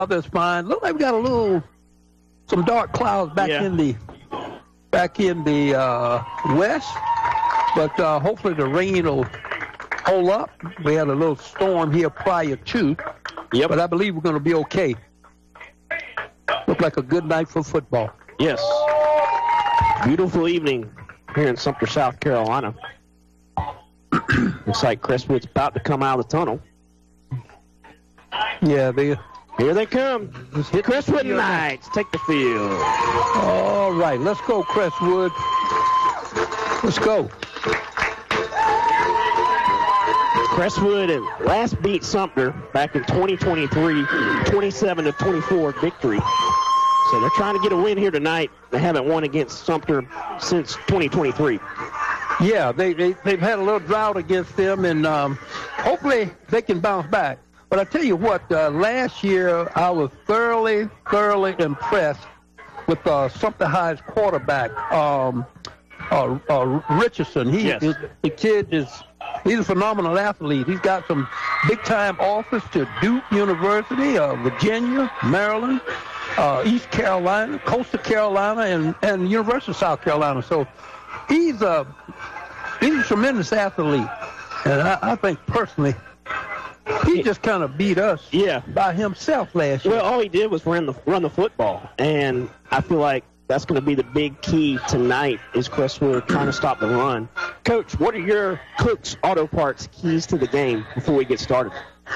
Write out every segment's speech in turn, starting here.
weather's fine. Look like we got some dark clouds back in the west, but hopefully the rain will hold up. We had a little storm here prior to, but I believe we're going to be okay. Look like a good night for football. Yes. Beautiful evening here in Sumter, South Carolina. Looks like Crestwood's about to come out of the tunnel. Yeah, here they come. Crestwood Knights take the field. All right, let's go, Crestwood. Let's go. Crestwood last beat Sumter back in 2023, 27-24 victory. So they're trying to get a win here tonight. They haven't won against Sumter since 2023. Yeah, they've had a little drought against them, and hopefully they can bounce back. But I tell you what, last year I was thoroughly impressed with Sumter High's quarterback, Richardson. The kid he's a phenomenal athlete. He's got some big-time offers to Duke University, Virginia, Maryland, East Carolina, Coastal Carolina, and University of South Carolina. So he's a tremendous athlete. And I think personally, he just kind of beat us by himself last year. Well, all he did was run the football. And I feel like that's going to be the big key tonight is Crestwood trying to stop the run. Coach, what are your Cook's Auto Parts keys to the game before we get started?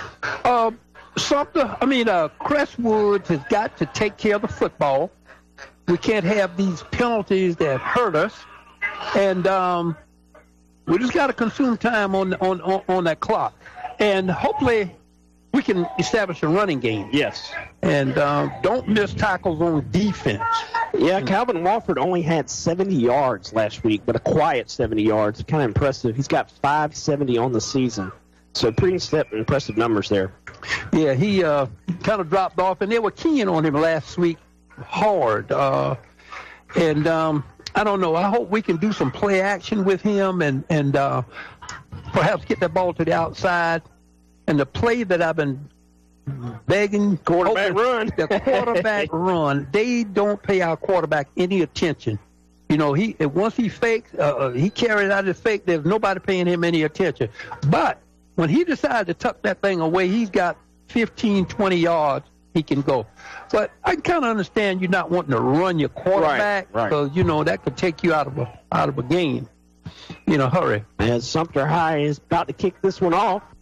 Crestwood has got to take care of the football. We can't have these penalties that hurt us. And we just got to consume time on that clock. And hopefully we can establish a running game. Yes. And don't miss tackles on defense. Yeah, Calvin Walford only had 70 yards last week, but a quiet 70 yards. Kind of impressive. He's got 570 on the season. So pretty impressive numbers there. Yeah, he kind of dropped off, and they were keying on him last week hard. And I don't know. I hope we can do some play action with him and perhaps get that ball to the outside. And the play that I've been begging, the quarterback run, they don't pay our quarterback any attention. You know, once he fakes, he carries out his fake, there's nobody paying him any attention. But when he decides to tuck that thing away, he's got 15, 20 yards he can go. But I kind of understand you not wanting to run your quarterback because, that could take you out of a game in a hurry. As Sumter High is about to kick this one off,